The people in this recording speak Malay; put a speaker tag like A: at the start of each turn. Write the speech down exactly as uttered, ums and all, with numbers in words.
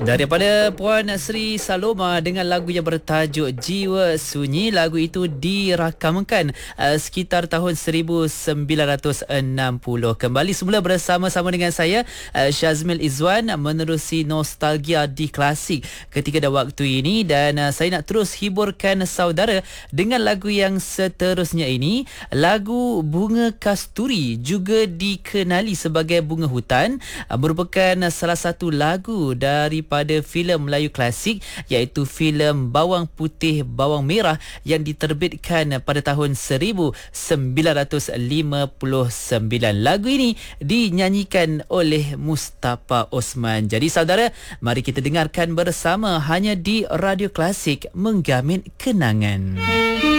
A: Daripada Puan Sri Saloma dengan lagu yang bertajuk Jiwa Sunyi. Lagu itu dirakamkan uh, sekitar tahun seribu sembilan ratus enam puluh. Kembali semula bersama-sama dengan saya uh, Syazmil Izwan menerusi nostalgia di klasik ketika dan waktu ini, dan uh, saya nak terus hiburkan saudara dengan lagu yang seterusnya ini. Lagu Bunga Kasturi, juga dikenali sebagai Bunga Hutan, uh, merupakan salah satu lagu daripada pada filem Melayu klasik, iaitu filem Bawang Putih Bawang Merah yang diterbitkan pada tahun seribu sembilan ratus lima puluh sembilan. Lagu ini dinyanyikan oleh Mustafa Osman. Jadi saudara, mari kita dengarkan bersama hanya di Radio Klasik, Menggamin Kenangan.